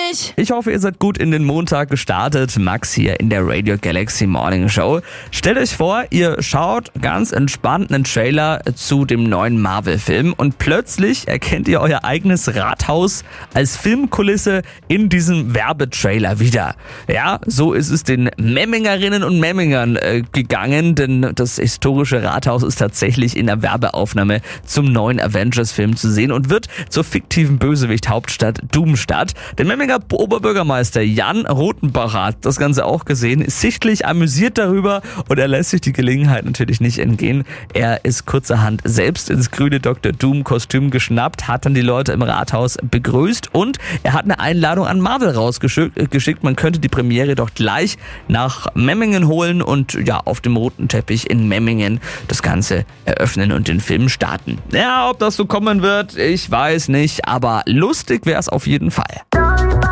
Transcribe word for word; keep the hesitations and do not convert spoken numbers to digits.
nicht. Ich hoffe, ihr seid gut in den Montag gestartet. Max hier in der Radio Galaxy Morning Show. Stellt euch vor, ihr schaut ganz entspannt einen Trailer zu dem neuen Marvel-Film und plötzlich erkennt ihr euer eigenes Rathaus als Filmkulisse in diesem Werbetrailer wieder. Ja, so ist es den Memmingerinnen und Memmingern äh, gegangen, denn das historische Rathaus ist tatsächlich in der Werbeaufnahme zum neuen Avengers-Film zu sehen und wird zur fiktiven Bösewicht-Hauptstadt Doomstadt. Der Memminger Oberbürgermeister Jan Rothenbacher hat das Ganze auch gesehen, ist sichtlich amüsiert darüber und er lässt sich die Gelegenheit natürlich nicht entgehen. Er ist kurzerhand selbst ins grüne Doktor Doom-Kostüm geschnappt, hat dann die Leute im Rathaus begrüßt und er hat eine Einladung an Marvel rausgeschickt. Man könnte die Premiere doch gleich nach Memmingen holen und ja, auf dem roten Teppich in Memmingen das Ganze eröffnen und den Film starten. Ja, ob das so kommen wird, ich weiß nicht, aber lustig wäre es auf jeden Fall.